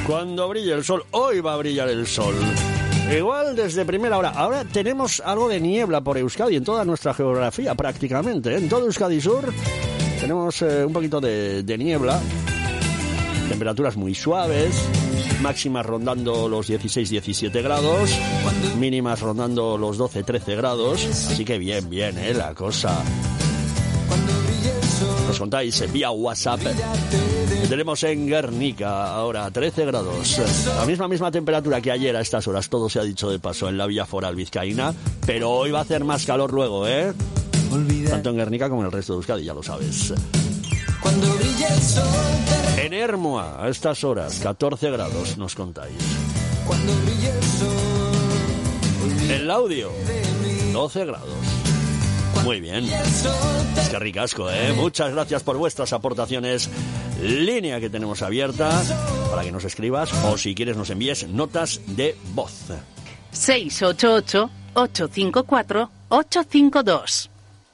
Cuando brille el sol, hoy va a brillar el sol. Igual desde primera hora. Ahora tenemos algo de niebla por Euskadi, en toda nuestra geografía prácticamente. En todo Euskadi Sur tenemos un poquito de niebla. Temperaturas muy suaves. Máximas rondando los 16-17 grados. Mínimas rondando los 12-13 grados. Así que bien, la cosa. Nos contáis vía WhatsApp. Tenemos en Guernica ahora 13 grados. La misma temperatura que ayer a estas horas, todo se ha dicho de paso, en la Villa Foral vizcaína. Pero hoy va a hacer más calor luego, ¿eh? Tanto en Guernica como en el resto de Euskadi, ya lo sabes. En Ermua, a estas horas, 14 grados, nos contáis. En Laudio, 12 grados. Muy bien. Es que ricasco, ¿eh? Muchas gracias por vuestras aportaciones. Línea que tenemos abierta para que nos escribas o si quieres nos envíes notas de voz. 688-854-852.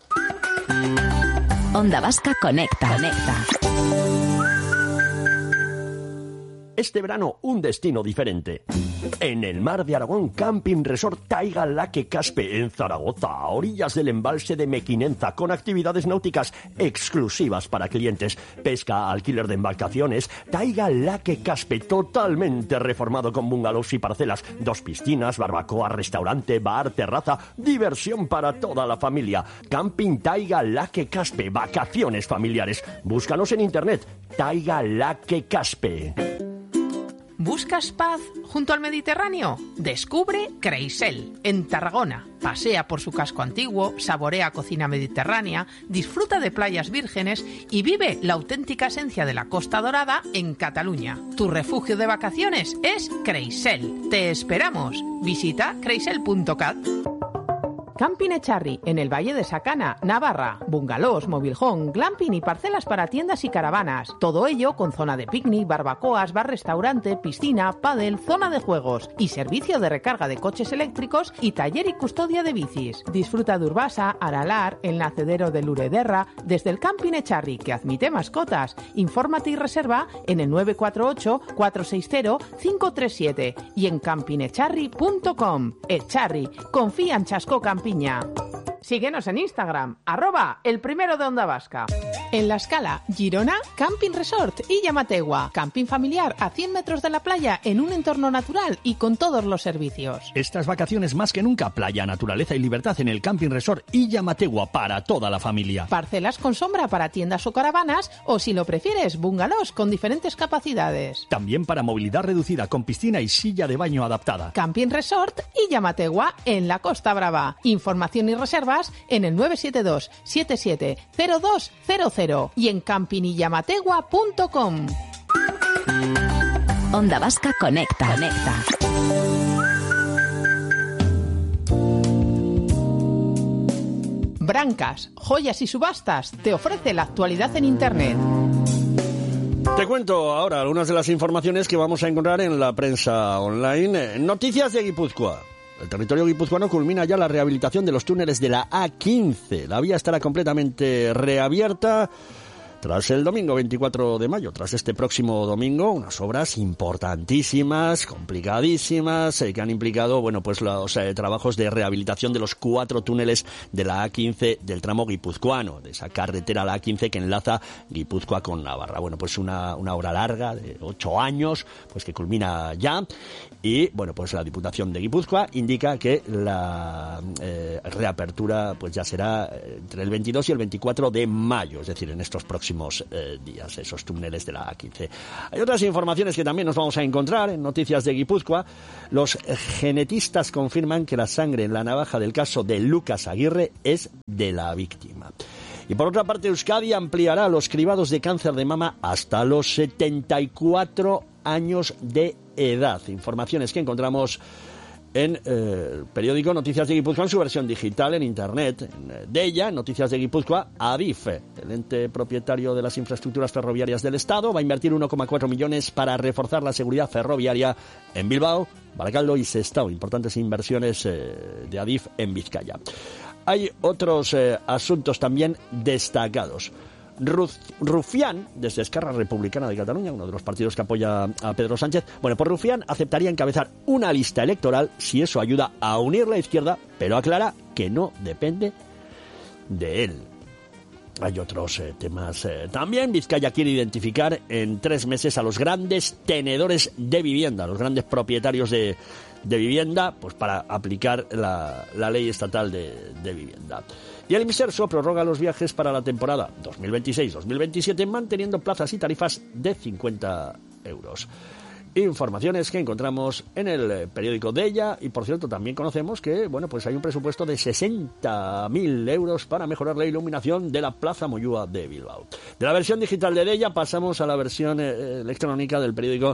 Onda Vasca Conecta. Este verano, un destino diferente. En el mar de Aragón, Camping Resort Taiga Laque Caspe, en Zaragoza, a orillas del embalse de Mequinenza, con actividades náuticas exclusivas para clientes, pesca, alquiler de embarcaciones. Taiga Laque Caspe, totalmente reformado con bungalows y parcelas, 2 piscinas, barbacoa, restaurante, bar, terraza, diversión para toda la familia. Camping Taiga Laque Caspe, vacaciones familiares. Búscanos en internet, Taiga Laque Caspe. ¿Buscas paz junto al Mediterráneo? Descubre Creisel, en Tarragona. Pasea por su casco antiguo, saborea cocina mediterránea, disfruta de playas vírgenes y vive la auténtica esencia de la Costa Dorada en Cataluña. Tu refugio de vacaciones es Creisel. ¡Te esperamos! Visita creisel.cat. Camping Echarri, en el Valle de Sacana, Navarra. Bungalows, mobilhome, glamping y parcelas para tiendas y caravanas. Todo ello con zona de picnic, barbacoas, bar-restaurante, piscina, pádel, zona de juegos y servicio de recarga de coches eléctricos y taller y custodia de bicis. Disfruta de Urbasa, Aralar, el nacedero de Lurederra, desde el Camping Echarri, que admite mascotas. Infórmate y reserva en el 948-460-537 y en campingecharri.com. Echarri, confía en Chasco Camping. Síguenos en Instagram, @elprimero de Onda Vasca. En La Escala, Girona, Camping Resort y Llamategua. Camping familiar a 100 metros de la playa en un entorno natural y con todos los servicios. Estas vacaciones más que nunca, playa, naturaleza y libertad en el Camping Resort y Llamategua para toda la familia. Parcelas con sombra para tiendas o caravanas o, si lo prefieres, bungalows con diferentes capacidades. También para movilidad reducida con piscina y silla de baño adaptada. Camping Resort y Llamategua en la Costa Brava. Información y reservas en el 972 770200 y en campingyamategua.com. Onda Vasca Conecta. Brancas, Joyas y Subastas te ofrece la actualidad en Internet. Te cuento ahora algunas de las informaciones que vamos a encontrar en la prensa online. Noticias de Guipúzcoa. El territorio guipuzcoano culmina ya la rehabilitación de los túneles de la A15. La vía estará completamente reabierta tras el domingo 24 de mayo, tras este próximo domingo, unas obras importantísimas, complicadísimas, que han implicado, pues los trabajos de rehabilitación de los 4 túneles de la A15 del tramo guipuzcoano, de esa carretera la A15 que enlaza Guipúzcoa con Navarra. Pues una obra larga de 8 años, pues que culmina ya. Y, pues la Diputación de Guipúzcoa indica que la reapertura pues ya será entre el 22 y el 24 de mayo, es decir, en estos próximos días, esos túneles de la A15. Hay otras informaciones que también nos vamos a encontrar en Noticias de Guipúzcoa. Los genetistas confirman que la sangre en la navaja del caso de Lucas Aguirre es de la víctima. Y por otra parte, Euskadi ampliará los cribados de cáncer de mama hasta los 74 años de edad. Informaciones que encontramos en el periódico Noticias de Guipúzcoa en su versión digital en internet. De ella, Noticias de Guipúzcoa, Adif, el ente propietario de las infraestructuras ferroviarias del Estado, va a invertir 1,4 millones para reforzar la seguridad ferroviaria en Bilbao, Barakaldo y Sestao. Importantes inversiones de Adif en Vizcaya. Hay otros asuntos también destacados. Rufián, desde Esquerra Republicana de Cataluña, uno de los partidos que apoya a Pedro Sánchez, bueno, pues Rufián aceptaría encabezar una lista electoral si eso ayuda a unir la izquierda, pero aclara que no depende de él. Hay otros temas también. Vizcaya quiere identificar en 3 meses a los grandes tenedores de vivienda, los grandes propietarios de vivienda, pues para aplicar la ley estatal de vivienda. Y el Inserso prorroga los viajes para la temporada 2026-2027, manteniendo plazas y tarifas de 50 euros. Informaciones que encontramos en el periódico Deia, y por cierto también conocemos que, bueno, pues hay un presupuesto de 60.000 euros para mejorar la iluminación de la Plaza Moyúa de Bilbao. De la versión digital de Deia pasamos a la versión electrónica del periódico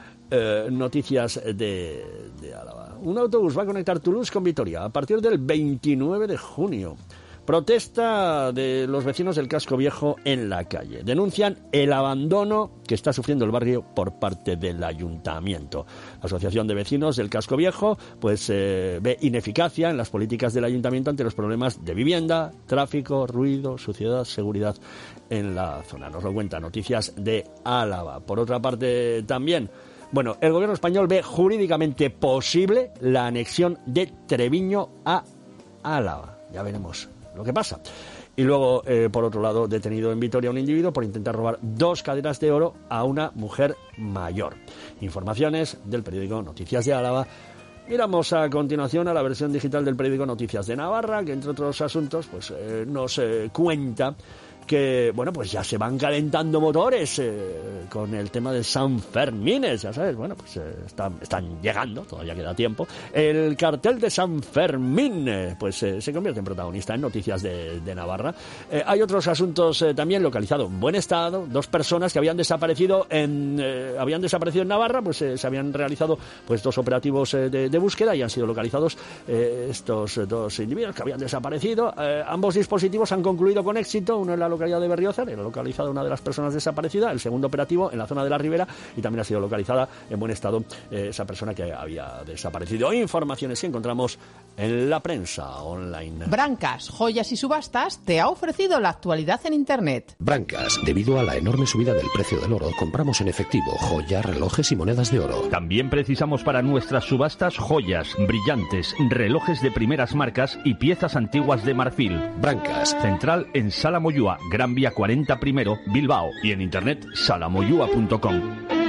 Noticias de Álava. Un autobús va a conectar Toulouse con Vitoria a partir del 29 de junio. Protesta de los vecinos del Casco Viejo en la calle. Denuncian el abandono que está sufriendo el barrio por parte del ayuntamiento. La Asociación de Vecinos del Casco Viejo pues ve ineficacia en las políticas del ayuntamiento ante los problemas de vivienda, tráfico, ruido, suciedad, seguridad en la zona. Nos lo cuenta Noticias de Álava. Por otra parte también, bueno, el gobierno español ve jurídicamente posible la anexión de Treviño a Álava. Ya veremos lo que pasa. Y luego, por otro lado, detenido en Vitoria un individuo por intentar robar 2 cadenas de oro a una mujer mayor. Informaciones del periódico Noticias de Álava. Miramos a continuación a la versión digital del periódico Noticias de Navarra, que entre otros asuntos pues nos cuenta que, bueno, pues ya se van calentando motores con el tema de San Fermines, ya sabes, bueno, pues están llegando, todavía queda tiempo. El cartel de San Fermín, pues se convierte en protagonista en Noticias de Navarra. Hay otros asuntos también localizados en buen estado. 2 personas que habían desaparecido en Navarra, pues se habían realizado pues 2 operativos de búsqueda y han sido localizados estos 2 individuos que habían desaparecido. Ambos dispositivos han concluido con éxito, uno en la localidad de Berriozar, era localizada una de las personas desaparecidas, el segundo operativo en la zona de la Ribera, y también ha sido localizada en buen estado esa persona que había desaparecido. Informaciones que encontramos en la prensa online. Brancas, Joyas y Subastas te ha ofrecido la actualidad en Internet. Brancas, debido a la enorme subida del precio del oro, compramos en efectivo joyas, relojes y monedas de oro. También precisamos para nuestras subastas joyas, brillantes, relojes de primeras marcas y piezas antiguas de marfil. Brancas. Central en Sala Moyúa, Gran Vía 40 primero, Bilbao, y en internet salamoyua.com.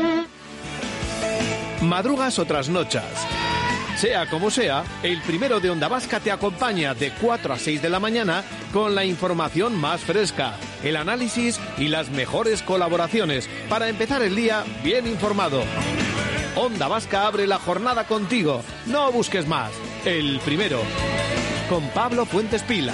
Madrugas o trasnochas. Sea como sea, el primero de Onda Vasca te acompaña de 4 a 6 de la mañana con la información más fresca, el análisis y las mejores colaboraciones para empezar el día bien informado. Onda Vasca abre la jornada contigo. No busques más. El primero. Con Pablo Fuentes Pila.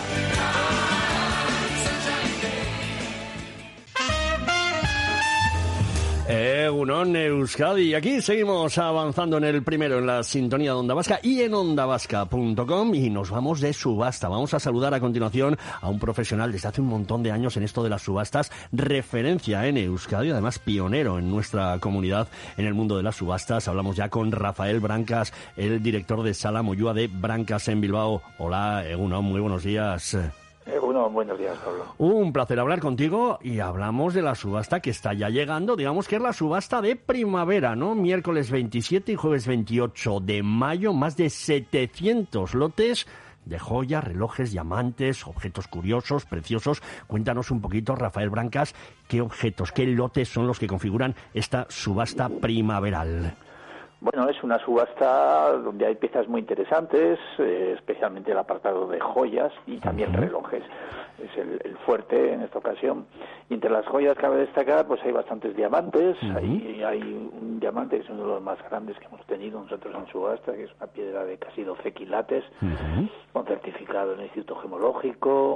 Egunon Euskadi. Aquí seguimos avanzando en el primero, en la sintonía de Onda Vasca y en ondavasca.com, y nos vamos de subasta. Vamos a saludar a continuación a un profesional desde hace un montón de años en esto de las subastas, referencia en Euskadi, además pionero en nuestra comunidad en el mundo de las subastas. Hablamos ya con Rafael Brancas, el director de Sala Moyúa de Brancas en Bilbao. Hola, Egunon, muy buenos días. Bueno, buenos días, Pablo. Un placer hablar contigo, y hablamos de la subasta que está ya llegando, digamos que es la subasta de primavera, ¿no? Miércoles 27 y jueves 28 de mayo, más de 700 lotes de joyas, relojes, diamantes, objetos curiosos, preciosos. Cuéntanos un poquito, Rafael Brancas, qué objetos, qué lotes son los que configuran esta subasta primaveral. Bueno, es una subasta donde hay piezas muy interesantes, especialmente el apartado de joyas y también relojes. Es el fuerte en esta ocasión. Y entre las joyas cabe destacar, pues hay bastantes diamantes. Hay un diamante que es uno de los más grandes que hemos tenido nosotros en subasta, que es una piedra de casi 12 quilates, con certificado en el Instituto Gemológico.